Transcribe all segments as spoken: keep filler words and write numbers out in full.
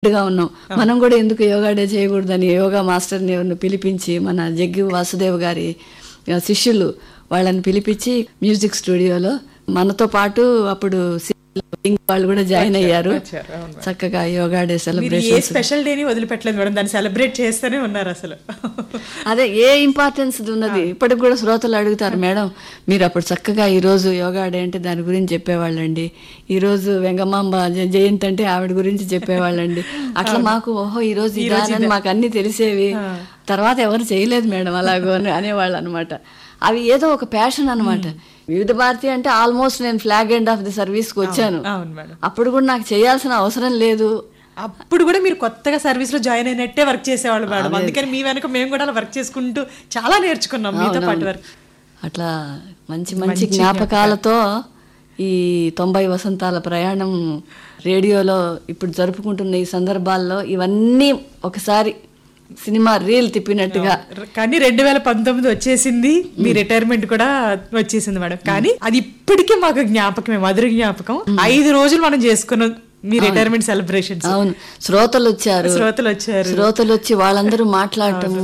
గా ఉన్నాం. మనం కూడా ఎందుకు యోగా డే చేయకూడదని యోగా మాస్టర్ని ఎవరిని పిలిపించి మన జగ్గి వాసుదేవ్ గారి శిష్యులు వాళ్ళని పిలిపించి మ్యూజిక్ స్టూడియోలో మనతో పాటు అప్పుడు వాళ్ళు కూడా జాయిన్ అయ్యారు. చక్కగా యోగా డే సెలబ్రేషన్. స్పెషల్ డేని వదిలిపెట్టలేదు మేడం, దాన్ని సెలబ్రేట్ చేస్తూనే ఉన్నారు. అసలు అదే ఏ ఇంపార్టెన్స్ ఉన్నది. ఇప్పటికి కూడా శ్రోతలు అడుగుతారు, మేడం మీరు అప్పుడు చక్కగా ఈ రోజు యోగా డే అంటే దాని గురించి చెప్పేవాళ్ళండి, ఈ రోజు వెంగమాంబ జయంతి అంటే ఆవిడ గురించి చెప్పేవాళ్ళండి. అట్లా మాకు ఓహో ఈ రోజు ఇదానని మాకు అన్ని తెలిసేవి. తర్వాత ఎవరు చేయలేదు మేడం అలాగో అని అనేవాళ్ళు అనమాట. అవి ఏదో ఒక ప్యాషన్ అనమాట. వివిధ భారతి అంటే ఆల్మోస్ట్ నేను flag end of the service కి వచ్చాను. అప్పుడు కూడా నాకు చేయాల్సిన అవసరం లేదు. అప్పుడు కూడా మీరు కొత్తగా సర్వీస్ లో జాయిన్ అయినట్టే వర్క్ చేసేవాళ్ళు మేడం. అందుకని మీ వెనక మేము కూడా వర్క్ చేసుకుంటూ చాలా నేర్చుకున్నాం మీతో పాటు వర్క్. అట్లా మంచి మంచి జ్ఞాపకాలతో ఈ తొంభై వసంతాల ప్రయాణం రేడియోలో ఇప్పుడు జరుపుకుంటున్న ఈ సందర్భాల్లో ఇవన్నీ ఒకసారి సినిమా రీల్ తిప్పినట్టుగా. కానీ రెండు వేల పంతొమ్మిది వచ్చేసింది, మీ రిటైర్మెంట్ కూడా వచ్చేసింది మేడం. కానీ అది ఇప్పటికే మాకు జ్ఞాపకమే, మధుర జ్ఞాపకం. ఐదు రోజులు మనం చేసుకున్నాం మీ రిటైర్మెంట్ సెలబ్రేషన్స్. అవును, శ్రోతలు వచ్చారు శ్రోతలు వచ్చారు శ్రోతలు వచ్చి వాళ్ళందరూ మాట్లాడటము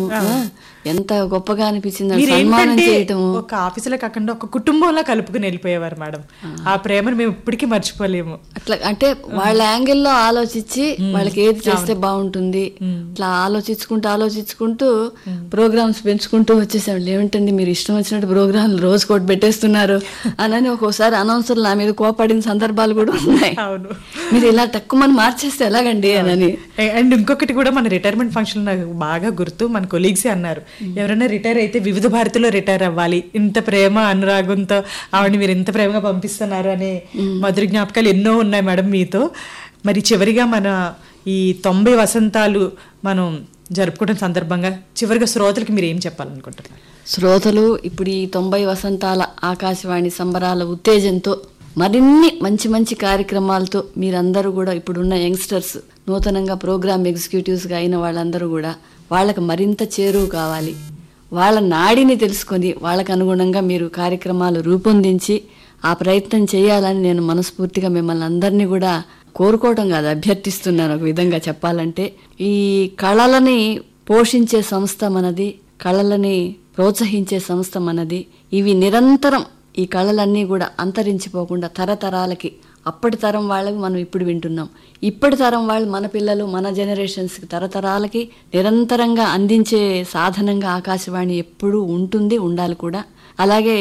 ఎంత గొప్పగా అనిపించింది. సన్మానం చేయటము ఒక ఆఫీసులో కాకుండా ఒక కుటుంబంలా కలుపుకుని వెళ్ళిపోయేవారు మేడం. ఆ ప్రేమను మేము ఇప్పటికీ మర్చిపోలేము. అట్లా అంటే వాళ్ళ యాంగిల్లో ఆలోచించి వాళ్ళకి ఏది చేస్తే బాగుంటుంది అట్లా ఆలోచించుకుంటూ ఆలోచించుకుంటూ ప్రోగ్రామ్స్ పెంచుకుంటూ వచ్చేసాం. ఏమిటండి మీరు ఇష్టం వచ్చినట్టు ప్రోగ్రాంలు రోజు కోటి పెట్టేస్తున్నారు అని ఒక్కోసారి అనౌన్సర్లు నా మీద కోపడిన సందర్భాలు కూడా ఉన్నాయి. అవును, మీరు ఇలా తక్కువ మంది మార్చేస్తే ఎలాగండి అని. అండ్ ఇంకొకటి కూడా మన రిటైర్మెంట్ ఫంక్షన్ నాకు బాగా గుర్తు, మన కొలీగ్సే అన్నారు, ఎవరైనా రిటైర్ అయితే వివిధ భారతిలో రిటైర్ అవ్వాలి, ఇంత ప్రేమ అనురాగంతో ఆవిడని మీరు ఇంత ప్రేమగా పంపిస్తున్నారు అనే మధుర జ్ఞాపకాలు ఎన్నో ఉన్నాయి మేడం మీతో. మరి చివరిగా మన ఈ తొంభై వసంతాలు మనం జరుపుకోవడం సందర్భంగా చివరిగా శ్రోతలకి మీరు ఏం చెప్పాలనుకుంటున్నారు? శ్రోతలు ఇప్పుడు ఈ తొంభై వసంతాల ఆకాశవాణి సంబరాల ఉత్తేజంతో మరిన్ని మంచి మంచి కార్యక్రమాలతో మీరందరూ కూడా ఇప్పుడున్న యంగ్స్టర్స్ నూతనంగా ప్రోగ్రామ్ ఎగ్జిక్యూటివ్స్గా అయిన వాళ్ళందరూ కూడా వాళ్ళకి మరింత చేరువు కావాలి. వాళ్ళ నాడిని తెలుసుకొని వాళ్ళకు అనుగుణంగా మీరు కార్యక్రమాలు రూపొందించి ఆ ప్రయత్నం చేయాలని నేను మనస్ఫూర్తిగా మిమ్మల్ని అందరినీ కూడా కోరుకోవడం కాదు, అభ్యర్థిస్తున్నాను. ఒక విధంగా చెప్పాలంటే ఈ కళలని పోషించే సంస్థ మనది, కళలని ప్రోత్సహించే సంస్థ మనది. ఇవి నిరంతరం ఈ కళలన్నీ కూడా అంతరించిపోకుండా తరతరాలకి, అప్పటి తరం వాళ్ళకి మనం ఇప్పుడు వింటున్నాం, ఇప్పటి తరం వాళ్ళు మన పిల్లలు మన జనరేషన్స్కి తరతరాలకి నిరంతరంగా అందించే సాధనంగా ఆకాశవాణి ఎప్పుడూ ఉంటుంది, ఉండాలి కూడా. అలాగే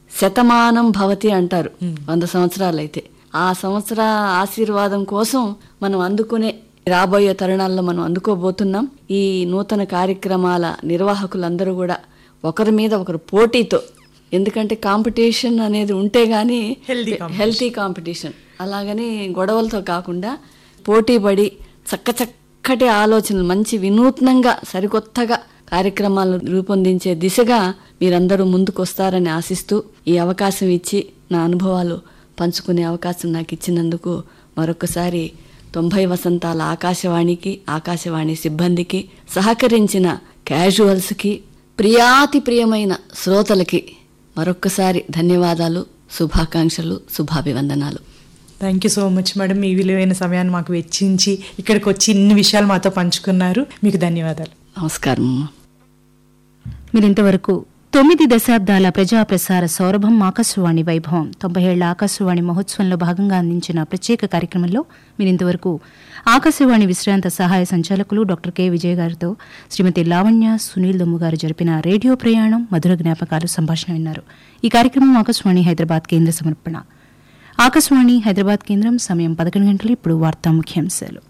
శతమానం భవతి అంటారు, వంద సంవత్సరాలు అయితే ఆ సంవత్సర ఆశీర్వాదం కోసం మనం అందుకునే రాబోయే తరుణాల్లో మనం అందుకోబోతున్నాం. ఈ నూతన కార్యక్రమాల నిర్వాహకులందరూ కూడా ఒకరి మీద ఒకరు పోటీతో, ఎందుకంటే కాంపిటీషన్ అనేది ఉంటే గానీ హెల్తీ కాంపిటీషన్, అలాగని గొడవలతో కాకుండా పోటీ పడి చక్క చక్కటి ఆలోచనలు మంచి వినూత్నంగా సరికొత్తగా కార్యక్రమాలను రూపొందించే దిశగా మీరందరూ ముందుకొస్తారని ఆశిస్తూ ఈ అవకాశం ఇచ్చి నా అనుభవాలు పంచుకునే అవకాశం నాకు ఇచ్చినందుకు మరొకసారి తొంభై వసంతాల ఆకాశవాణికి, ఆకాశవాణి సిబ్బందికి, సహకరించిన క్యాజువల్స్కి, ప్రియాతి ప్రియమైన శ్రోతలకి మరొక్కసారి ధన్యవాదాలు, శుభాకాంక్షలు, శుభాభివందనాలు. Thank you so much madam. మీ విలువైన సమయాన్ని మాకు వెచ్చించి ఇక్కడికి వచ్చి ఇన్ని విషయాలు మాతో పంచుకున్నారు. మీకు ధన్యవాదాలు. నమస్కారం. మీరు ఇంతవరకు తొమ్మిది దశాబ్దాల ప్రజాప్రసార సౌరభం ఆకాశవాణి వైభవం తొంభై ఏళ్ల ఆకాశవాణి మహోత్సవంలో భాగంగా అందించిన ప్రత్యేక కార్యక్రమంలో మీరు ఇంతవరకు ఆకాశవాణి విశ్రాంత సహాయ సంచాలకులు డాక్టర్ కె విజయ్ గారితో శ్రీమతి లావణ్య సునీల్ దమ్ము గారు జరిపిన రేడియో ప్రయాణం మధుర జ్ఞాపకాలు సంభాషణ విన్నారు. ఈ కార్యక్రమం ఆకాశవాణి హైదరాబాద్ కేంద్ర సమర్పణ. ఆకాశవాణి హైదరాబాద్ కేంద్రం, సమయం పదకొండు గంటలు. ఇప్పుడు వార్తా ముఖ్యాంశాలు.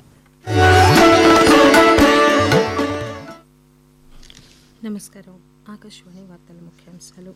నమస్కారం. ఆకాశవాణి వార్తల ముఖ్యాంశాలు.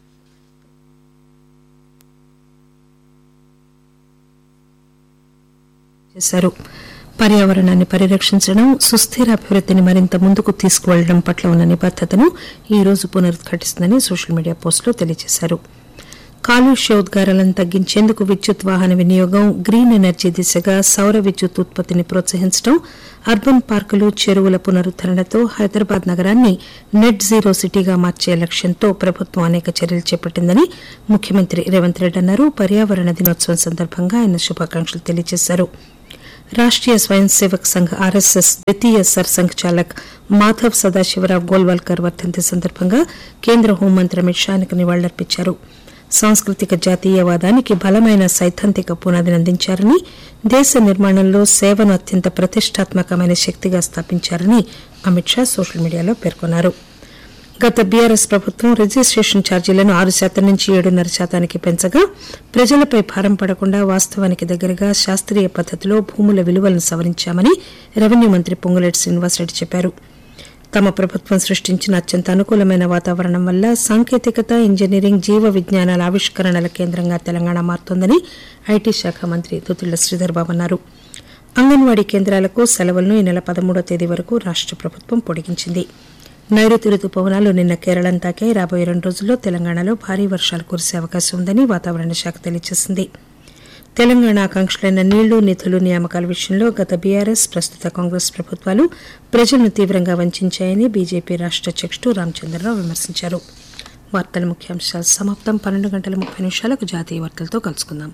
చేశారు. పర్యావరణాన్ని పరిరక్షించడం, సుస్థిర అభివృద్ధిని మరింత ముందుకు తీసుకువెళ్లడం పట్ల ఉన్న నిబద్దతను ఈ రోజు పునరుద్ఘాటిస్తుందని సోషల్ మీడియా పోస్టులో తెలియజేశారు. కాలుష్యోద్గారాలను తగ్గించేందుకు విద్యుత్ వాహన వినియోగం, గ్రీన్ ఎనర్జీ దిశగా సౌర విద్యుత్ ఉత్పత్తిని ప్రోత్సహించడం, అర్బన్ పార్కులు, చెరువుల పునరుద్దరణతో హైదరాబాద్ నగరాన్ని నెట్ జీరో సిటీగా మార్చే లక్ష్యంతో ప్రభుత్వం అనేక చర్యలు చేపట్టిందని ముఖ్యమంత్రి రేవంత్ రెడ్డి అన్నారు. పర్యావరణ దినోత్సవం సందర్భంగా ఆయన శుభాకాంక్షలు తెలియజేశారు. రాష్ట్రీయ స్వయం సేవక్ సంఘ్ ఆర్ఎస్ఎస్ ద్వితీయ సర్సంఘ్ చాలక్ మాధవ్ సదాశివరావు గోల్వాల్కర్ వర్ధంతి సందర్భంగా కేంద్ర హోంమంత్రి అమిత్ షా ఆయనకు నివాళులర్పించారు. సాంస్కృతిక జాతీయవాదానికి బలమైన సైద్ధాంతిక పునాదిని అందించారని, దేశ నిర్మాణంలో సేవను అత్యంత ప్రతిష్టాత్మకమైన శక్తిగా స్థాపించారని అమిత్ షా సోషల్ మీడియాలో పేర్కొన్నారు. గత బీఆర్ఎస్ ప్రభుత్వం రిజిస్ట్రేషన్ ఛార్జీలను ఆరు శాతం నుంచి ఏడున్నర శాతానికి పెంచగా ప్రజలపై భారం పడకుండా వాస్తవానికి దగ్గరగా శాస్త్రీయ పద్దతిలో భూముల విలువలను సవరించామని రెవెన్యూ మంత్రి పొంగులేటి శ్రీనివాసరెడ్డి చెప్పారు. తమ ప్రభుత్వం సృష్టించిన అత్యంత అనుకూలమైన వాతావరణం వల్ల సాంకేతికత, ఇంజనీరింగ్, జీవ విజ్ఞానాల ఆవిష్కరణల కేంద్రంగా తెలంగాణ మారుతోందని ఐటీ శాఖ మంత్రి దుద్దిళ్ల శ్రీధర్ బాబు అన్నారు. అంగన్వాడీ కేంద్రాలకు సెలవులను ఈ నెల పదమూడో తేదీ వరకు రాష్ట ప్రభుత్వం పొడిగించింది. నైరుతి రుతుపవనాలు నిన్న కేరళను తాకాయి. రాబోయే రెండు రోజుల్లో తెలంగాణలో భారీ వర్షాలు కురిసే అవకాశం ఉందని వాతావరణ శాఖ తెలియజేసింది. తెలంగాణ ఆకాంక్షలైన నీళ్లు, నిధులు, నియామకాల విషయంలో గత బీఆర్ఎస్, ప్రస్తుత కాంగ్రెస్ ప్రభుత్వాలు ప్రజలను తీవ్రంగా వంచాయని బీజేపీ రాష్ట అధ్యక్షుడు రామచంద్రరావు విమర్శించారు. వార్తల ముఖ్యాంశాలు సమాప్తం. పన్నెండు గంటల ముప్పై నిమిషాలకు జాతీయ వార్తలతో కలుసుకుందాం.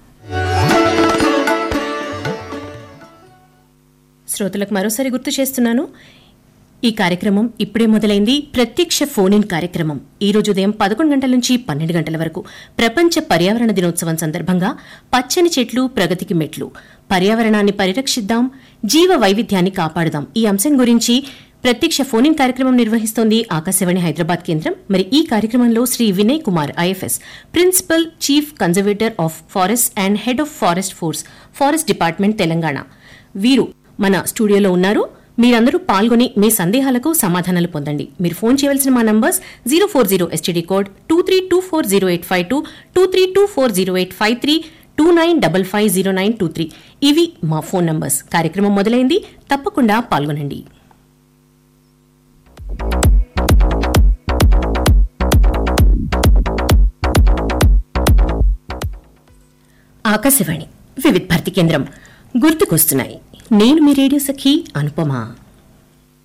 శ్రోతలకు మరోసారి గుర్తు చేస్తున్నాను, ఈ కార్యక్రమం ఇప్పుడే మొదలైంది. ప్రత్యక్ష ఫోన్ ఇన్ కార్యక్రమం ఈ రోజు ఉదయం పదకొండు గంటల నుంచి పన్నెండు గంటల వరకు ప్రపంచ పర్యావరణ దినోత్సవం సందర్భంగా పచ్చని చెట్లు ప్రగతికి మెట్లు, పర్యావరణాన్ని పరిరక్షిద్దాం, జీవ వైవిధ్యాన్ని కాపాడుదాం ఈ అంశం గురించి ప్రత్యక్ష ఫోన్ ఇన్ కార్యక్రమం నిర్వహిస్తోంది ఆకాశవాణి హైదరాబాద్ కేంద్రం. మరి ఈ కార్యక్రమంలో Shri Vinay Kumar IFS, principal chief conservator of forest and head of forest force, forest department Telangana, వీరు మన స్టూడియోలో ఉన్నారు. మీరందరూ పాల్గొని మీ సందేహాలకు సమాధానాలు పొందండి. మీరు ఫోన్ చేయవలసిన మా numbers zero four zero STD code two three two four zero eight five two, two three two four zero eight five three, two nine double five zero nine two three. ఇవి మా phone numbers. కార్యక్రమం మొదలైంది, తప్పకుండా పాల్గొనండి. ఆకాశవాణి వివిధ భారతి కేంద్రం. గుర్తుకొస్తున్నాయి. నేను మీ రేడియో సఖి అనుపమ.